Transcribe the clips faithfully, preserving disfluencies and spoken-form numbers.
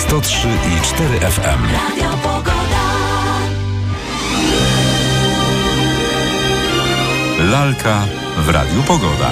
sto trzy i cztery F M. Radio Pogoda. Lalka w Radiu Pogoda.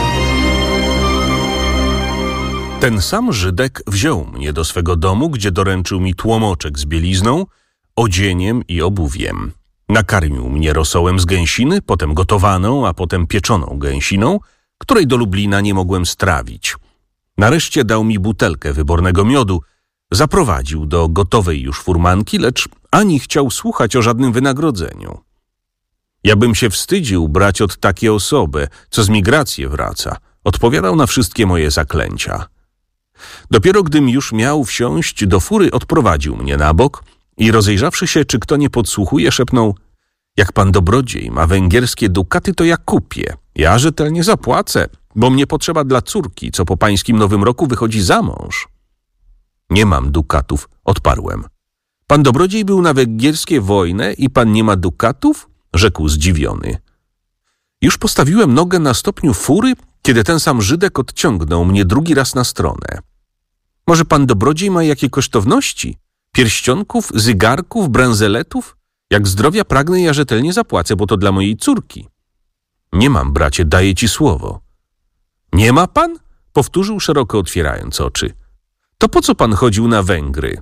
Ten sam Żydek wziął mnie do swego domu, gdzie doręczył mi tłomoczek z bielizną, odzieniem i obuwiem. Nakarmił mnie rosołem z gęsiny, potem gotowaną, a potem pieczoną gęsiną, której do Lublina nie mogłem strawić. Nareszcie dał mi butelkę wybornego miodu, zaprowadził do gotowej już furmanki, lecz ani chciał słuchać o żadnym wynagrodzeniu. Ja bym się wstydził brać od takiej osoby, co z migracji wraca. Odpowiadał na wszystkie moje zaklęcia. Dopiero gdym już miał wsiąść do fury, odprowadził mnie na bok i rozejrzawszy się, czy kto nie podsłuchuje, szepnął: jak pan dobrodziej ma węgierskie dukaty, to ja kupię. Ja rzetelnie zapłacę, bo mnie potrzeba dla córki, co po pańskim nowym roku wychodzi za mąż. Nie mam dukatów, odparłem. Pan dobrodziej był na węgierskie wojnę i pan nie ma dukatów? Rzekł zdziwiony. Już postawiłem nogę na stopniu fury, kiedy ten sam Żydek odciągnął mnie drugi raz na stronę. Może pan dobrodziej ma jakie kosztowności? Pierścionków, zygarków, bransoletów? Jak zdrowia pragnę, ja rzetelnie zapłacę, bo to dla mojej córki. Nie mam, bracie, daję ci słowo. Nie ma pan? Powtórzył szeroko otwierając oczy. To po co pan chodził na Węgry?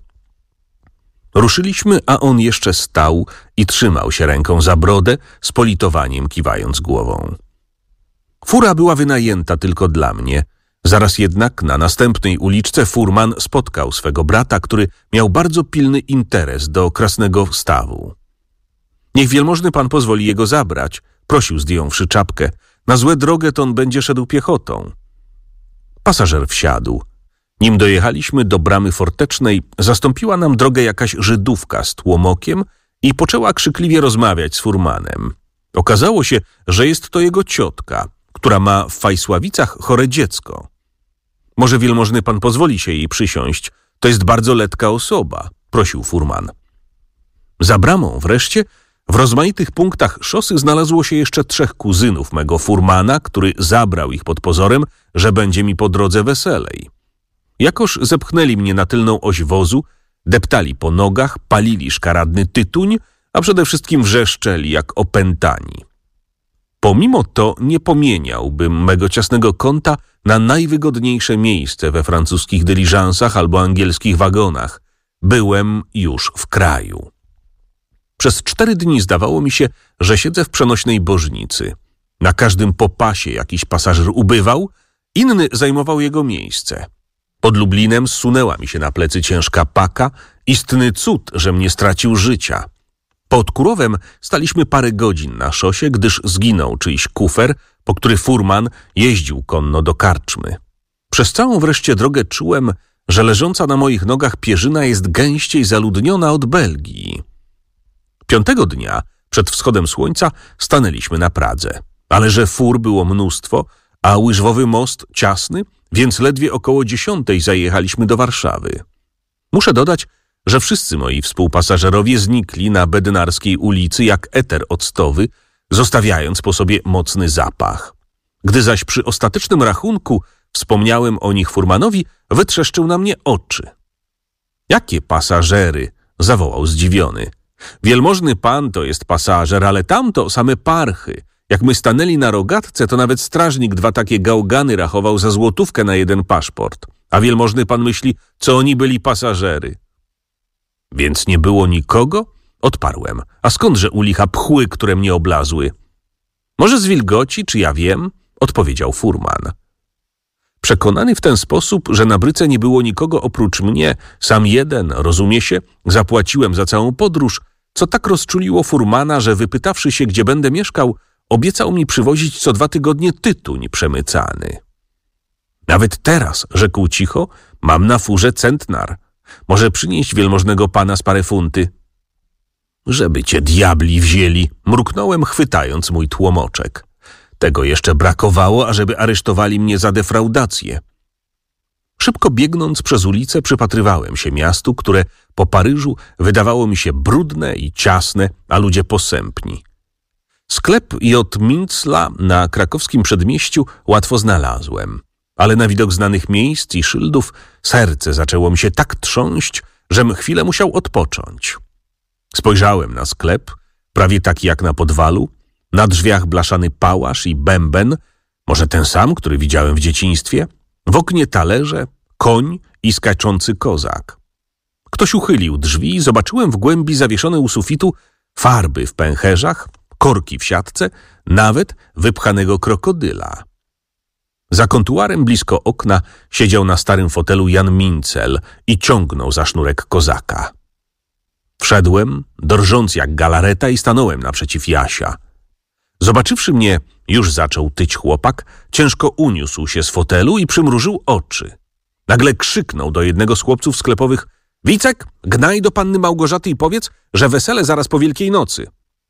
Ruszyliśmy, a on jeszcze stał i trzymał się ręką za brodę, z politowaniem kiwając głową. Fura była wynajęta tylko dla mnie. Zaraz jednak na następnej uliczce furman spotkał swego brata, który miał bardzo pilny interes do Krasnego Stawu. Niech wielmożny pan pozwoli jego zabrać, prosił zdjąwszy czapkę. Na złe drogę to on będzie szedł piechotą. Pasażer wsiadł. Nim dojechaliśmy do bramy fortecznej, zastąpiła nam drogę jakaś Żydówka z tłomokiem i poczęła krzykliwie rozmawiać z furmanem. Okazało się, że jest to jego ciotka, która ma w Fajsławicach chore dziecko. Może wielmożny pan pozwoli się jej przysiąść, to jest bardzo letka osoba, prosił furman. Za bramą wreszcie w rozmaitych punktach szosy znalazło się jeszcze trzech kuzynów mego furmana, który zabrał ich pod pozorem, że będzie mi po drodze weselej. Jakoż zepchnęli mnie na tylną oś wozu, deptali po nogach, palili szkaradny tytuń, a przede wszystkim wrzeszczeli jak opętani. Pomimo to nie pomieniałbym mego ciasnego kąta na najwygodniejsze miejsce we francuskich dyliżansach albo angielskich wagonach. Byłem już w kraju. Przez cztery dni zdawało mi się, że siedzę w przenośnej bożnicy. Na każdym popasie jakiś pasażer ubywał, inny zajmował jego miejsce. Pod Lublinem zsunęła mi się na plecy ciężka paka, istny cud, że mnie stracił życia. Pod Kurowem staliśmy parę godzin na szosie, gdyż zginął czyjś kufer, po który furman jeździł konno do karczmy. Przez całą wreszcie drogę czułem, że leżąca na moich nogach pierzyna jest gęściej zaludniona od Belgii. Piątego dnia, przed wschodem słońca, stanęliśmy na Pradze. Ale że fur było mnóstwo, a łyżwowy most ciasny, więc ledwie około dziesiątej zajechaliśmy do Warszawy. Muszę dodać, że wszyscy moi współpasażerowie znikli na Bednarskiej ulicy jak eter octowy, zostawiając po sobie mocny zapach. Gdy zaś przy ostatecznym rachunku wspomniałem o nich furmanowi, wytrzeszczył na mnie oczy. Jakie pasażery? Zawołał zdziwiony. Wielmożny pan to jest pasażer, ale tamto same parchy. Jak my stanęli na rogatce, to nawet strażnik dwa takie gałgany rachował za złotówkę na jeden paszport. A wielmożny pan myśli, co oni byli pasażery. Więc nie było nikogo? Odparłem. A skądże u licha pchły, które mnie oblazły? Może z wilgoci, czy ja wiem? Odpowiedział furman. Przekonany w ten sposób, że na bryce nie było nikogo oprócz mnie, sam jeden, rozumie się, zapłaciłem za całą podróż, co tak rozczuliło furmana, że wypytawszy się, gdzie będę mieszkał, obiecał mi przywozić co dwa tygodnie tytuń przemycany. Nawet teraz, rzekł cicho, mam na furze centnar. Może przynieść wielmożnego pana z parę funty? Żeby cię diabli wzięli, mruknąłem, chwytając mój tłomoczek. Tego jeszcze brakowało, ażeby aresztowali mnie za defraudację. Szybko biegnąc przez ulicę, przypatrywałem się miastu, które po Paryżu wydawało mi się brudne i ciasne, a ludzie posępni. Sklep J. Mintzla na krakowskim przedmieściu łatwo znalazłem. ale na widok znanych miejsc i szyldów serce zaczęło mi się tak trząść, żem chwilę musiał odpocząć. Spojrzałem na sklep, prawie taki jak na podwalu, na drzwiach blaszany pałasz i bęben, może ten sam, który widziałem w dzieciństwie, w oknie talerze, koń i skaczący kozak. Ktoś uchylił drzwi i zobaczyłem w głębi zawieszone u sufitu farby w pęcherzach, korki w siatce, nawet wypchanego krokodyla. Za kontuarem blisko okna siedział na starym fotelu Jan Mincel i ciągnął za sznurek kozaka. Wszedłem, drżąc jak galareta, i stanąłem naprzeciw Jasia. Zobaczywszy mnie, już zaczął tyć chłopak, ciężko uniósł się z fotelu i przymrużył oczy. Nagle krzyknął do jednego z chłopców sklepowych: Wicek, gnaj do panny Małgorzaty i powiedz, że wesele zaraz po Wielkiej Nocy.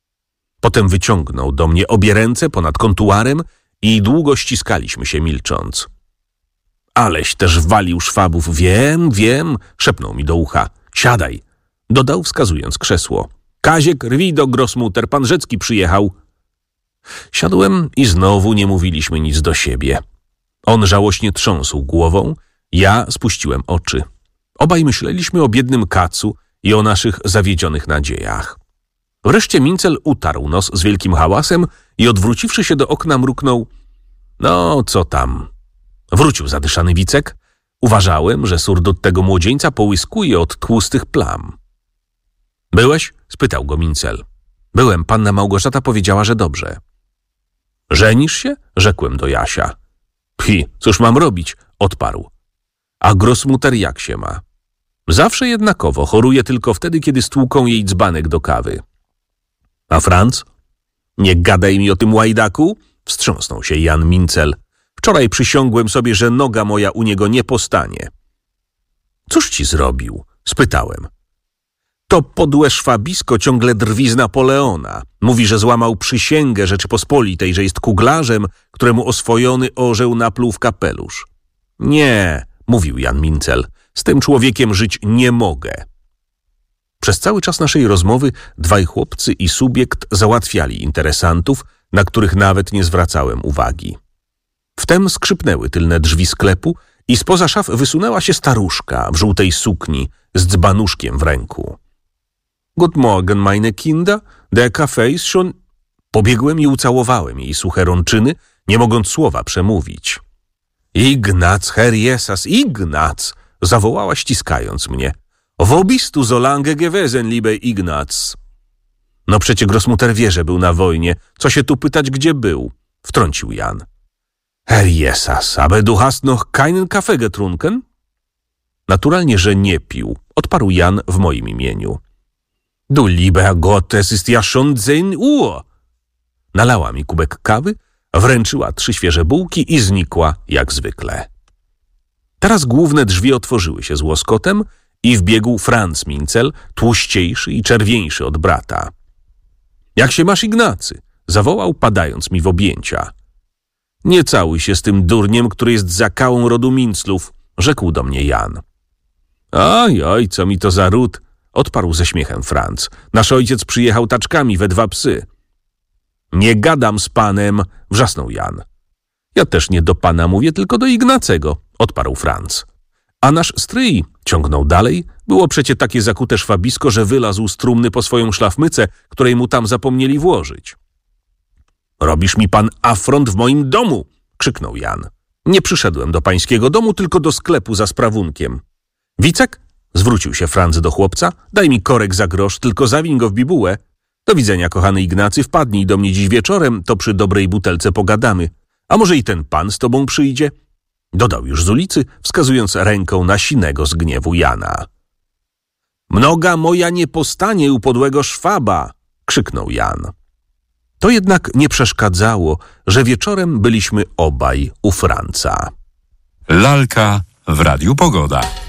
Potem wyciągnął do mnie obie ręce ponad kontuarem i długo ściskaliśmy się milcząc. Aleś też walił szwabów. Wiem, wiem, szepnął mi do ucha. Siadaj, dodał wskazując krzesło. Kaziek, rwij do Grossmutter, pan Rzecki przyjechał. Siadłem i znowu nie mówiliśmy nic do siebie. On żałośnie trząsł głową, ja spuściłem oczy. Obaj myśleliśmy o biednym kacu i o naszych zawiedzionych nadziejach. Wreszcie Mincel utarł nos z wielkim hałasem i odwróciwszy się do okna mruknął: No, co tam? Wrócił zadyszany Wicek. Uważałem, że surdut tego młodzieńca połyskuje od tłustych plam. Byłeś? Spytał go Mincel. Byłem, panna Małgorzata powiedziała, że dobrze. Żenisz się? Rzekłem do Jasia. Phi, cóż mam robić? Odparł. A Grossmutter jak się ma? Zawsze jednakowo, choruje tylko wtedy, kiedy stłuką jej dzbanek do kawy. A Franc? Nie gadaj mi o tym łajdaku, wstrząsnął się Jan Mincel. Wczoraj przysiągłem sobie, że noga moja u niego nie postanie. Cóż ci zrobił? Spytałem. To podłe szwabisko ciągle drwi z Napoleona. Mówi, że złamał przysięgę Rzeczypospolitej, że jest kuglarzem, któremu oswojony orzeł napluł w kapelusz. Nie, mówił Jan Mincel, z tym człowiekiem żyć nie mogę. Przez cały czas naszej rozmowy dwaj chłopcy i subiekt załatwiali interesantów, na których nawet nie zwracałem uwagi. Wtem skrzypnęły tylne drzwi sklepu i spoza szaf wysunęła się staruszka w żółtej sukni z dzbanuszkiem w ręku. Good morgen, meine Kinder, der Kaffee ist schon... Pobiegłem i ucałowałem jej suche rączyny, nie mogąc słowa przemówić. Ignac, Herr Jesas, Ignac! Zawołała, ściskając mnie. Wo bist du so lange gewesen, liebe Ignac? No przecie Grossmutter wie, że był na wojnie. Co się tu pytać, gdzie był? Wtrącił Jan. Herr Jesas, aber du hast noch keinen Kaffee getrunken? Naturalnie, że nie pił, odparł Jan w moim imieniu. Du lieber Gott, es ist ja schon zehn Uhr. Nalała mi kubek kawy, wręczyła trzy świeże bułki i znikła jak zwykle. Teraz główne drzwi otworzyły się z łoskotem i wbiegł Franz Mincel, tłuściejszy i czerwieńszy od brata. Jak się masz, Ignacy? Zawołał, padając mi w objęcia. Nie całuj się z tym durniem, który jest zakałą rodu Minclów, rzekł do mnie Jan. Oj, oj, co mi to za ród, odparł ze śmiechem Franz. Nasz ojciec przyjechał taczkami we dwa psy. Nie gadam z panem, wrzasnął Jan. Ja też nie do pana mówię, tylko do Ignacego, odparł Franz. A nasz stryj, ciągnął dalej, było przecie takie zakute szwabisko, że wylazł z trumny po swoją szlafmycę, której mu tam zapomnieli włożyć. Robisz mi pan afront w moim domu, krzyknął Jan. Nie przyszedłem do pańskiego domu, tylko do sklepu za sprawunkiem. Wicek? Zwrócił się Franz do chłopca. Daj mi korek za grosz, tylko zawiń go w bibułę. Do widzenia, kochany Ignacy, wpadnij do mnie dziś wieczorem, to przy dobrej butelce pogadamy. A może i ten pan z tobą przyjdzie? Dodał już z ulicy, wskazując ręką na sinego z gniewu Jana. Mnoga moja nie postanie u podłego szwaba, krzyknął Jan. To jednak nie przeszkadzało, że wieczorem byliśmy obaj u Franca. Lalka w Radiu Pogoda.